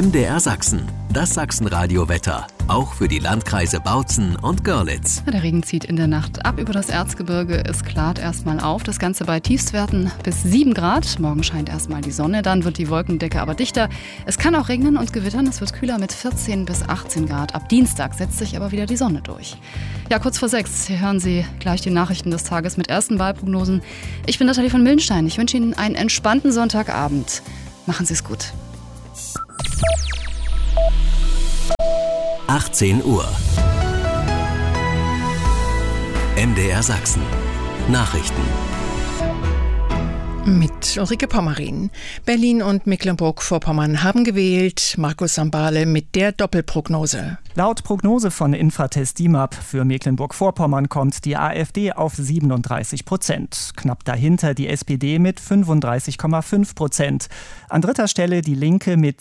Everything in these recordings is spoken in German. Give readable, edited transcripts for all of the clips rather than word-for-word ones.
MDR Sachsen, das Sachsenradio-Wetter, auch für die Landkreise Bautzen und Görlitz. Der Regen zieht in der Nacht ab über das Erzgebirge. Es klart erstmal auf. Das Ganze bei Tiefstwerten bis 7 Grad. Morgen scheint erstmal die Sonne, dann wird die Wolkendecke aber dichter. Es kann auch regnen und gewittern. Es wird kühler mit 14 bis 18 Grad. Ab Dienstag setzt sich aber wieder die Sonne durch. Ja, kurz vor 6. Hier hören Sie gleich die Nachrichten des Tages mit ersten Wahlprognosen. Ich bin Nathalie von Millenstein. Ich wünsche Ihnen einen entspannten Sonntagabend. Machen Sie es gut. 18 Uhr. MDR Sachsen. Nachrichten. Mit Ulrike Pommerin. Berlin und Mecklenburg-Vorpommern haben gewählt. Markus Sambale mit der Doppelprognose. Laut Prognose von Infratest DIMAP für Mecklenburg-Vorpommern kommt die AfD auf 37%. Knapp dahinter die SPD mit 35,5%. An dritter Stelle die Linke mit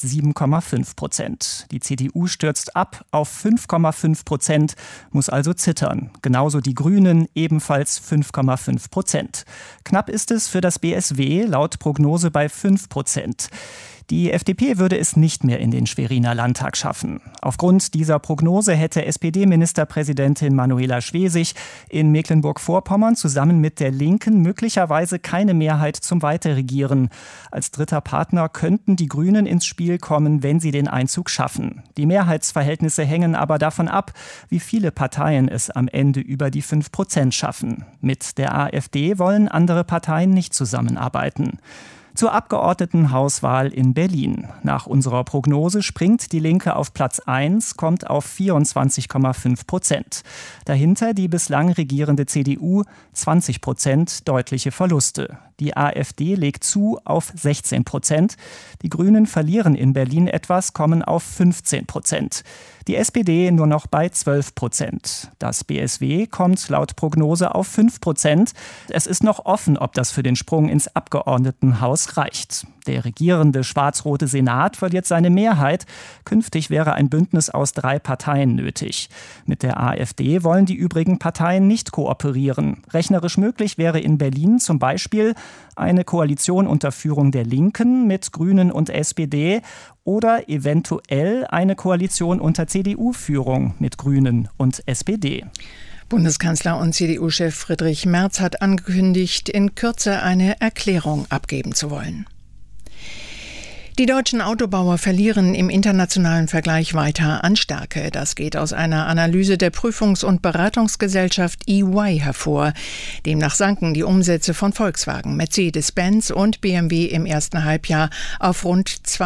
7,5%. Die CDU stürzt ab auf 5,5%, muss also zittern. Genauso die Grünen, ebenfalls 5,5%. Knapp ist es für das BSW, laut Prognose bei 5%. Die FDP würde es nicht mehr in den Schweriner Landtag schaffen. Aufgrund dieser Prognose hätte SPD-Ministerpräsidentin Manuela Schwesig in Mecklenburg-Vorpommern zusammen mit der Linken möglicherweise keine Mehrheit zum Weiterregieren. Als dritter Partner könnten die Grünen ins Spiel kommen, wenn sie den Einzug schaffen. Die Mehrheitsverhältnisse hängen aber davon ab, wie viele Parteien es am Ende über die 5% schaffen. Mit der AfD wollen andere Parteien nicht zusammenarbeiten. Zur Abgeordnetenhauswahl in Berlin. Nach unserer Prognose springt die Linke auf Platz 1, kommt auf 24,5%. Dahinter die bislang regierende CDU, 20%, deutliche Verluste. Die AfD legt zu auf 16%. Die Grünen verlieren in Berlin etwas, kommen auf 15%. Die SPD nur noch bei 12%. Das BSW kommt laut Prognose auf 5%. Es ist noch offen, ob das für den Sprung ins Abgeordnetenhaus reicht. Der regierende schwarz-rote Senat verliert seine Mehrheit. Künftig wäre ein Bündnis aus 3 Parteien nötig. Mit der AfD wollen die übrigen Parteien nicht kooperieren. Rechnerisch möglich wäre in Berlin zum Beispiel eine Koalition unter Führung der Linken mit Grünen und SPD oder eventuell eine Koalition unter CDU-Führung mit Grünen und SPD. Bundeskanzler und CDU-Chef Friedrich Merz hat angekündigt, in Kürze eine Erklärung abgeben zu wollen. Die deutschen Autobauer verlieren im internationalen Vergleich weiter an Stärke. Das geht aus einer Analyse der Prüfungs- und Beratungsgesellschaft EY hervor. Demnach sanken die Umsätze von Volkswagen, Mercedes-Benz und BMW im ersten Halbjahr auf rund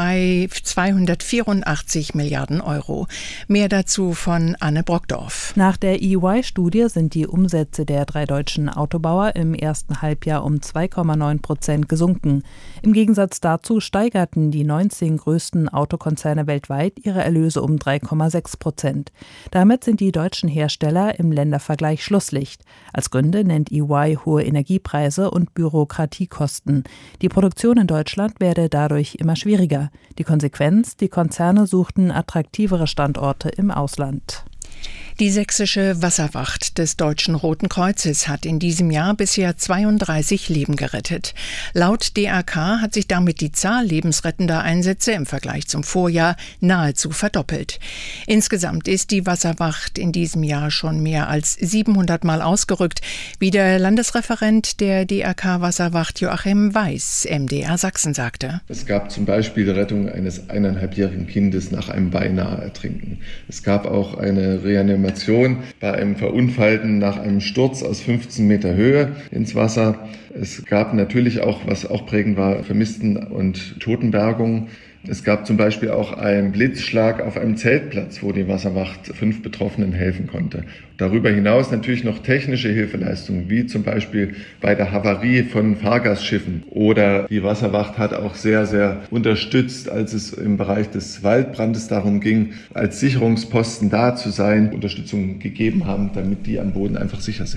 284 Milliarden Euro. Mehr dazu von Anne Brockdorf. Nach der EY-Studie sind die Umsätze der 3 deutschen Autobauer im ersten Halbjahr um 2,9% gesunken. Im Gegensatz dazu steigerten die 19 größten Autokonzerne weltweit ihre Erlöse um 3,6%. Damit sind die deutschen Hersteller im Ländervergleich Schlusslicht. Als Gründe nennt EY hohe Energiepreise und Bürokratiekosten. Die Produktion in Deutschland werde dadurch immer schwieriger. Die Konsequenz: die Konzerne suchten attraktivere Standorte im Ausland. Die sächsische Wasserwacht des Deutschen Roten Kreuzes hat in diesem Jahr bisher 32 Leben gerettet. Laut DRK hat sich damit die Zahl lebensrettender Einsätze im Vergleich zum Vorjahr nahezu verdoppelt. Insgesamt ist die Wasserwacht in diesem Jahr schon mehr als 700 Mal ausgerückt, wie der Landesreferent der DRK Wasserwacht Joachim Weiß MDR Sachsen sagte. Es gab zum Beispiel die Rettung eines 1,5-jährigen Kindes nach einem beinahe Ertrinken. Es gab auch eine Reanimation bei einem Verunfallten nach einem Sturz aus 15 Meter Höhe ins Wasser. Es gab natürlich auch, was auch prägend war, Vermissten- und Totenbergungen. Es gab zum Beispiel auch einen Blitzschlag auf einem Zeltplatz, wo die Wasserwacht 5 Betroffenen helfen konnte. Darüber hinaus natürlich noch technische Hilfeleistungen, wie zum Beispiel bei der Havarie von Fahrgastschiffen. Oder die Wasserwacht hat auch sehr, sehr unterstützt, als es im Bereich des Waldbrandes darum ging, als Sicherungsposten da zu sein, Unterstützung gegeben haben, damit die am Boden einfach sicher sind.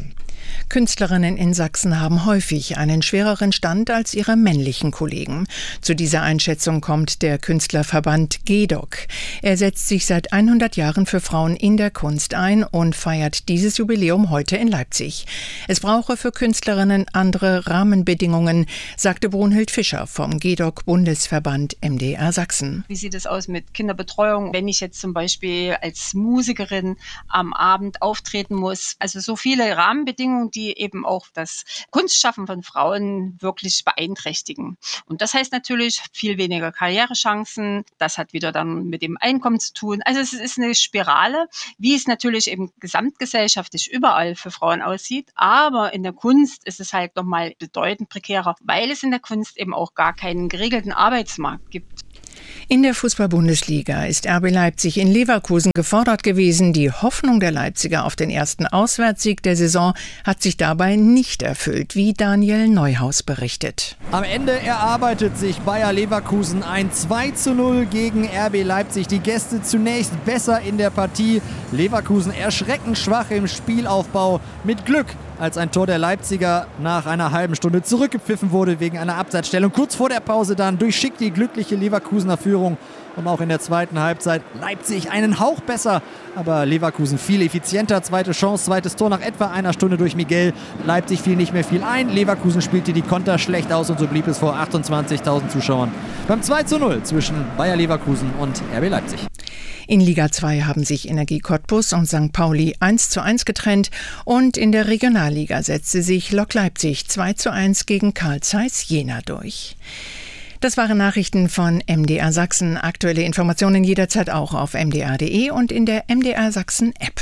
Künstlerinnen in Sachsen haben häufig einen schwereren Stand als ihre männlichen Kollegen. Zu dieser Einschätzung kommt der Künstlerverband GEDOC. Er setzt sich seit 100 Jahren für Frauen in der Kunst ein und feiert dieses Jubiläum heute in Leipzig. Es brauche für Künstlerinnen andere Rahmenbedingungen, sagte Brunhild Fischer vom GEDOC-Bundesverband MDR Sachsen. Wie sieht es aus mit Kinderbetreuung, wenn ich jetzt zum Beispiel als Musikerin am Abend auftreten muss? Also so viele Rahmenbedingungen, die eben auch das Kunstschaffen von Frauen wirklich beeinträchtigen. Und das heißt natürlich viel weniger Karrierechancen. Das hat wieder dann mit dem Einkommen zu tun. Also es ist eine Spirale, wie es natürlich eben gesamtgesellschaftlich überall für Frauen aussieht. Aber in der Kunst ist es halt nochmal bedeutend prekärer, weil es in der Kunst eben auch gar keinen geregelten Arbeitsmarkt gibt. In der Fußball-Bundesliga ist RB Leipzig in Leverkusen gefordert gewesen. Die Hoffnung der Leipziger auf den ersten Auswärtssieg der Saison hat sich dabei nicht erfüllt, wie Daniel Neuhaus berichtet. Am Ende erarbeitet sich Bayer Leverkusen ein 2:0 gegen RB Leipzig. Die Gäste zunächst besser in der Partie. Leverkusen erschreckend schwach im Spielaufbau. Mit Glück, als ein Tor der Leipziger nach einer halben Stunde zurückgepfiffen wurde wegen einer Abseitsstellung. Kurz vor der Pause dann durchschickt die glückliche Leverkusener Führung. Und auch in der zweiten Halbzeit Leipzig einen Hauch besser, aber Leverkusen viel effizienter. Zweite Chance, zweites Tor nach etwa einer Stunde durch Miguel. Leipzig fiel nicht mehr viel ein. Leverkusen spielte die Konter schlecht aus und so blieb es vor 28.000 Zuschauern beim 2:0 zwischen Bayer Leverkusen und RB Leipzig. In Liga 2 haben sich Energie Cottbus und St. Pauli 1:1 getrennt und in der Regionalliga setzte sich Lok Leipzig 2:1 gegen Carl Zeiss Jena durch. Das waren Nachrichten von MDR Sachsen. Aktuelle Informationen jederzeit auch auf mdr.de und in der MDR Sachsen App.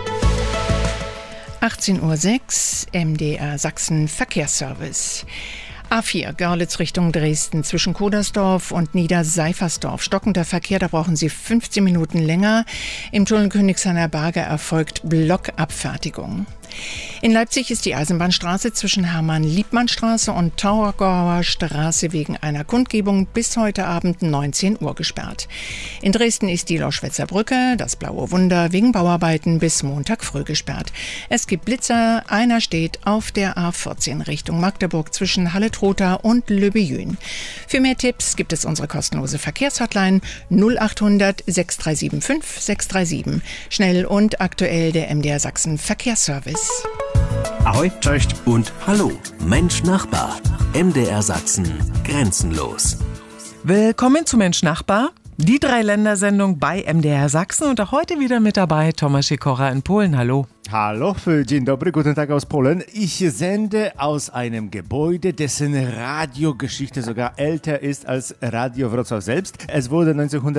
18:06 Uhr, MDR Sachsen Verkehrsservice. A4 Görlitz Richtung Dresden zwischen Kodersdorf und Niederseifersdorf. Stockender Verkehr, da brauchen Sie 15 Minuten länger. Im Tunnel Königshainer Berge erfolgt Blockabfertigung. In Leipzig ist die Eisenbahnstraße zwischen Hermann-Liebmann-Straße und Taugauer Straße wegen einer Kundgebung bis heute Abend 19 Uhr gesperrt. In Dresden ist die Loschwitzer Brücke, das Blaue Wunder, wegen Bauarbeiten bis Montag früh gesperrt. Es gibt Blitzer, einer steht auf der A14 Richtung Magdeburg zwischen Halle-Trotha und Löbejün. Für mehr Tipps gibt es unsere kostenlose Verkehrshotline 0800 6375 637. Schnell und aktuell der MDR Sachsen Verkehrsservice. Ahoi, cześć und hallo. Mensch Nachbar. MDR Sachsen. Grenzenlos. Willkommen zu Mensch Nachbar. Die Dreiländersendung bei MDR Sachsen und auch heute wieder mit dabei Tomasz Sikora in Polen. Hallo. Hallo, dzień dobry, guten Tag aus Polen. Ich sende aus einem Gebäude, dessen Radiogeschichte sogar älter ist als Radio Wrocław selbst. Es wurde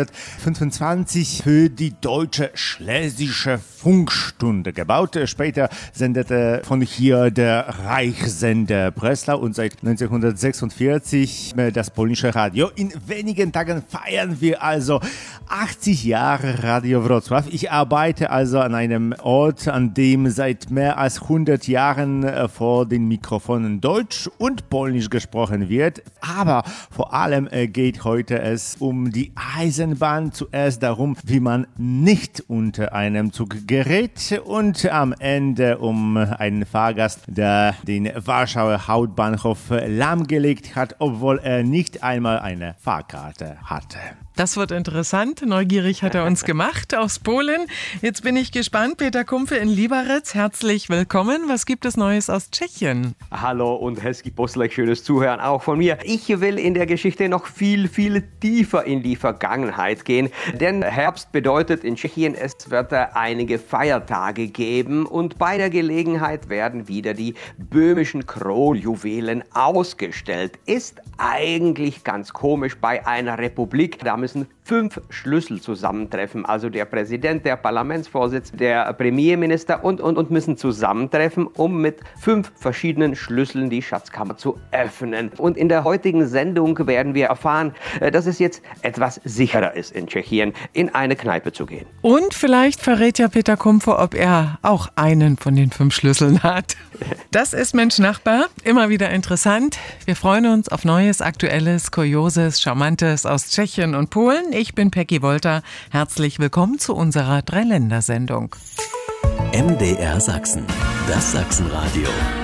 1925 für die Deutsche Schlesische Funkstunde gebaut. Später sendete von hier der Reichssender Breslau und seit 1946 das polnische Radio. In wenigen Tagen feiern wir also 80 Jahre Radio Wrocław. Ich arbeite also an einem Ort, an dem seit mehr als 100 Jahren vor den Mikrofonen Deutsch und Polnisch gesprochen wird. Aber vor allem geht heute es um die Eisenbahn. Zuerst darum, wie man nicht unter einem Zug gerät und am Ende um einen Fahrgast, der den Warschauer Hauptbahnhof lahmgelegt hat, obwohl er nicht einmal eine Fahrkarte hatte. Das wird interessant. Neugierig hat er uns gemacht aus Polen. Jetzt bin ich gespannt. Peter Kumpfe in Liberec, herzlich willkommen. Was gibt es Neues aus Tschechien? Hallo und hezký poslech, schönes Zuhören auch von mir. Ich will in der Geschichte noch viel tiefer in die Vergangenheit gehen. Denn Herbst bedeutet in Tschechien, es wird einige Feiertage geben. Und bei der Gelegenheit werden wieder die böhmischen Kronjuwelen ausgestellt. Ist eigentlich ganz komisch bei einer Republik. Da müssen 5 Schlüssel zusammentreffen. Also der Präsident, der Parlamentsvorsitzende, der Premierminister und müssen zusammentreffen, um mit 5 verschiedenen Schlüsseln die Schatzkammer zu öffnen. Und in der heutigen Sendung werden wir erfahren, dass es jetzt etwas sicherer ist in Tschechien, in eine Kneipe zu gehen. Und vielleicht verrät ja Peter Kumpfe, ob er auch einen von den 5 Schlüsseln hat. Das ist Mensch Nachbar, immer wieder interessant. Wir freuen uns auf Neues, Aktuelles, Kurioses, Charmantes aus Tschechien und Polen. Ich bin Peggy Wolter. Herzlich willkommen zu unserer Dreiländersendung. MDR Sachsen. Das Sachsenradio.